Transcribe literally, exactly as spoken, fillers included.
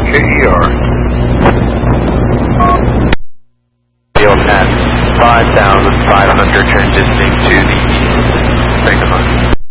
K E R. Field at five thousand five hundred, transitioning to the east. Thanks a lot.